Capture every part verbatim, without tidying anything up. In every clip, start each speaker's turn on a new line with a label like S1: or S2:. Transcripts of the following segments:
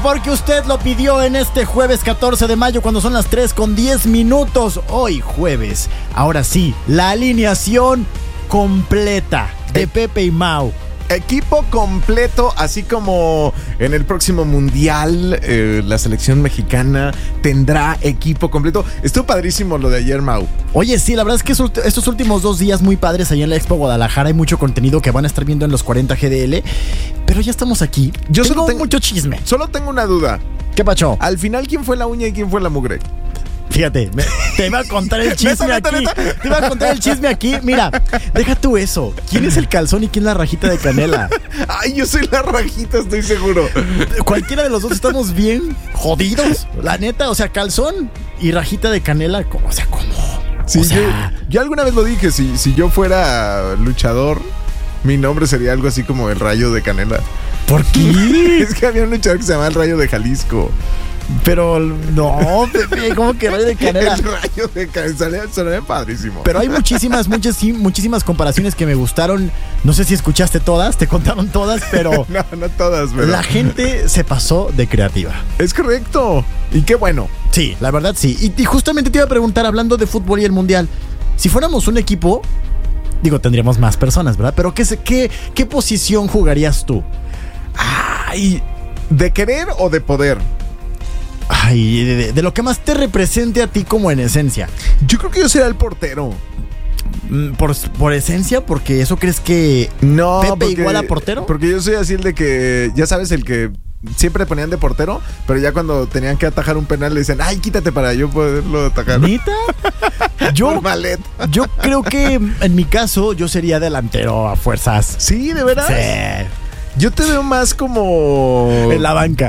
S1: porque usted lo pidió en este jueves catorce de mayo cuando son las tres con diez minutos. Hoy jueves, ahora sí, la alineación completa de Pepe y Mau.
S2: Equipo completo, así como en el próximo mundial eh, la selección mexicana tendrá equipo completo. Estuvo padrísimo lo de ayer, Mau.
S1: Oye, sí, la verdad es que estos últimos dos días muy padres allá en la Expo Guadalajara. Hay mucho contenido que van a estar viendo en los cuarenta G D L. Pero ya estamos aquí. Yo tengo solo tengo mucho chisme.
S2: Solo tengo una duda.
S1: ¿Qué pacho?
S2: Al final, ¿quién fue la uña y quién fue la mugre?
S1: Fíjate, me, te iba a contar el chisme neta, aquí. Neta, neta. Te iba a contar el chisme aquí. Mira, deja tú eso. ¿Quién es el calzón y quién la rajita de canela?
S2: Ay, yo soy la rajita, estoy seguro.
S1: Cualquiera de los dos estamos bien jodidos. La neta, o sea, calzón y rajita de canela. O sea, ¿cómo?
S2: Sí,
S1: o sea,
S2: yo, yo alguna vez lo dije. Si, si yo fuera luchador, mi nombre sería algo así como el Rayo de Canela.
S1: ¿Por qué?
S2: Es que había un luchador que se llamaba el Rayo de Jalisco.
S1: Pero no, Pepe, ¿cómo que Rayo de Canela?
S2: El Rayo de Canela, sonó padrísimo.
S1: Pero hay muchísimas, muchas, muchísimas comparaciones que me gustaron. No sé si escuchaste todas, te contaron todas, pero
S2: no, no todas, pero
S1: la gente se pasó de creativa.
S2: Es correcto. Y qué bueno.
S1: Sí, la verdad sí. Y, y justamente te iba a preguntar, hablando de fútbol y el mundial, si fuéramos un equipo, digo, tendríamos más personas, ¿verdad? Pero ¿qué, qué, qué posición jugarías tú?
S2: Ay, ¿de querer o de poder?
S1: Ay, de, de, de lo que más te represente a ti como en esencia.
S2: Yo creo que yo sería el portero.
S1: ¿Por, por esencia? ¿Porque eso crees que
S2: no,
S1: Pepe
S2: porque,
S1: igual a portero?
S2: Porque yo soy así el de que, ya sabes, el que siempre ponían de portero, pero ya cuando tenían que atajar un penal le dicen, ay, quítate para yo poderlo atacar.
S1: ¿Neta? Yo,
S2: maleta.
S1: yo creo que en mi caso yo sería delantero a fuerzas.
S2: ¿Sí? ¿De verdad?
S1: Sí.
S2: Yo te veo más como...
S1: en la banca.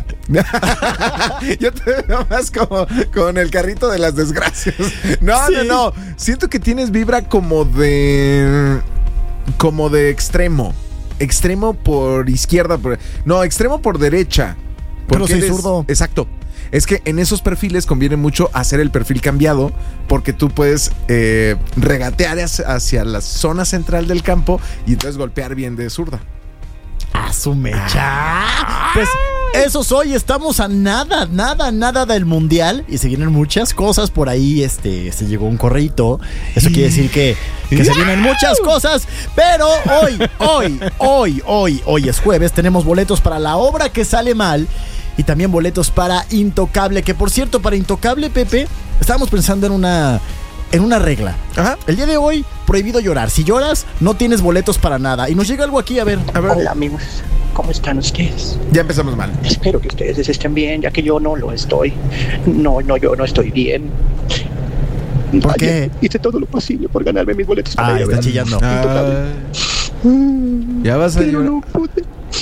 S2: Yo te veo más como con el carrito de las desgracias. No, sí. no, no. Siento que tienes vibra como de... como de extremo. Extremo por izquierda. Por, no, extremo por derecha.
S1: Pero soy zurdo.
S2: Exacto. Es que en esos perfiles conviene mucho hacer el perfil cambiado, porque tú puedes eh, regatear hacia, hacia la zona central del campo y entonces golpear bien de zurda.
S1: ¡A su mecha! Pues eso soy, estamos a nada, nada, nada del mundial y se vienen muchas cosas por ahí. Este, se llegó un correíto. Eso quiere decir que, que se vienen muchas cosas. Pero hoy, hoy, hoy, hoy, hoy es jueves. Tenemos boletos para La Obra que Sale Mal y también boletos para Intocable. Que por cierto, para Intocable, Pepe, estábamos pensando en una... en una regla.
S2: Ajá.
S1: El día de hoy, prohibido llorar. Si lloras, no tienes boletos para nada. Y nos llega algo aquí, a ver.
S2: A ver.
S3: Hola, amigos. ¿Cómo están ustedes?
S2: Ya empezamos mal.
S3: Espero que ustedes estén bien, ya que yo no lo estoy. No, no, yo no estoy bien.
S1: ¿Por qué?
S3: Hice todo lo posible por ganarme mis boletos para
S1: Ah,
S3: ir a
S1: está
S3: ver.
S1: chillando.
S2: Ah, ya vas a
S3: Pero
S2: llorar.
S3: no pude.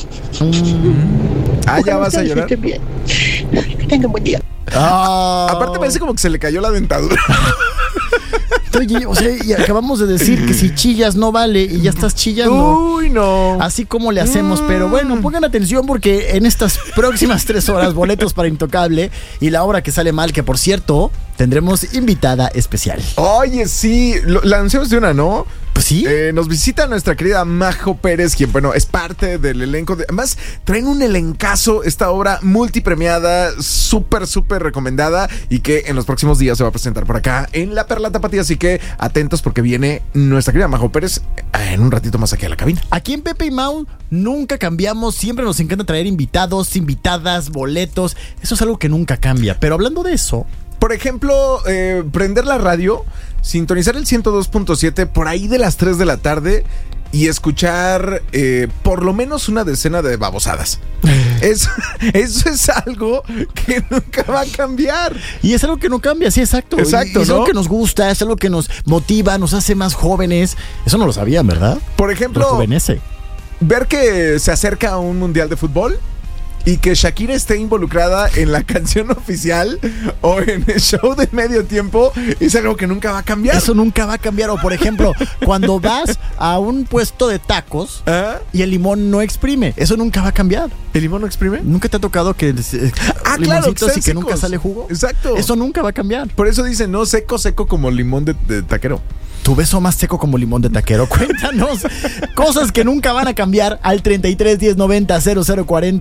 S2: Ah, ya
S3: Ojalá
S2: vas a
S3: ustedes
S2: llorar.
S3: estén bien. Que tengan buen día.
S1: Ah.
S2: Aparte parece como que se le cayó la dentadura.
S1: Oye, o sea, y acabamos de decir que si chillas no vale y ya estás chillando.
S2: Uy, no.
S1: Así como le hacemos, pero bueno, pongan atención porque en estas próximas tres horas, boletos para Intocable y La Obra que Sale Mal, que por cierto, tendremos invitada especial.
S2: Oye, sí, lo, la anunciamos de una, ¿no?
S1: Pues sí.
S2: Eh, nos visita nuestra querida Majo Pérez, quien, bueno, es parte del elenco. De, además, traen un elencazo, esta obra multipremiada, súper, súper recomendada y que en los próximos días se va a presentar por acá en La Perla Tapatía. Así que atentos porque viene nuestra querida Majo Pérez en un ratito más aquí a la cabina.
S1: Aquí en Pepe y Mau nunca cambiamos, siempre nos encanta traer invitados, invitadas, boletos. Eso es algo que nunca cambia. Pero hablando de eso...
S2: Por ejemplo, eh, prender la radio, sintonizar el ciento dos punto siete por ahí de las tres de la tarde y escuchar eh, por lo menos una decena de babosadas. Eso, eso es algo que nunca va a cambiar.
S1: Y es algo que no cambia, sí, exacto.
S2: Exacto,
S1: y es
S2: ¿no?
S1: algo que nos gusta, es algo que nos motiva, nos hace más jóvenes. Eso no lo sabían, ¿verdad?
S2: Por ejemplo,
S1: rejuvenece.
S2: Ver que se acerca a un mundial de fútbol y que Shakira esté involucrada en la canción oficial o en el show de medio tiempo es algo que nunca va a cambiar.
S1: Eso nunca va a cambiar. O por ejemplo, cuando vas a un puesto de tacos
S2: ¿Ah?
S1: y el limón no exprime, eso nunca va a cambiar.
S2: ¿El limón no exprime?
S1: ¿Nunca te ha tocado que eh,
S2: Ah, claro, que
S1: limoncitos
S2: están
S1: y que
S2: secos.
S1: nunca sale jugo?
S2: Exacto.
S1: Eso nunca va a cambiar.
S2: Por eso dicen, no, seco, seco como limón de, de taquero.
S1: Tu beso más seco como limón de taquero. Cuéntanos cosas que nunca van a cambiar al treinta y tres diez noventa cero cero cuarenta. treinta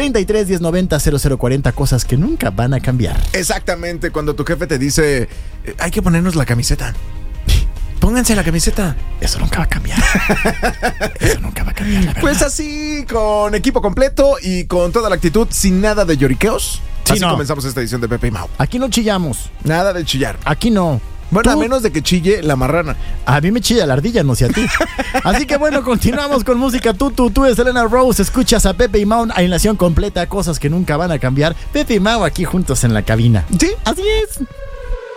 S1: treinta y tres, diez, noventa, cero cero cuarenta, cosas que nunca van a cambiar.
S2: Exactamente, cuando tu jefe te dice, eh, hay que ponernos la camiseta. Pónganse la camiseta.
S1: Eso nunca va a cambiar. Eso nunca va a cambiar, la verdad.
S2: Pues así, con equipo completo y con toda la actitud, sin nada de lloriqueos.
S1: Sí,
S2: así
S1: no.
S2: comenzamos esta edición de Pepe y Mau.
S1: Aquí no chillamos.
S2: Nada de chillar.
S1: Aquí no.
S2: Bueno,
S1: Tú-
S2: a menos de que chille la marrana.
S1: A mí me chilla la ardilla, no sé a ti. Así que bueno, continuamos con música. Tú, tú, tú, es Elena Rose. Escuchas a Pepe y Mau, alineación completa, cosas que nunca van a cambiar. Pepe y Mau aquí juntos en la cabina.
S2: Sí.
S1: Así es.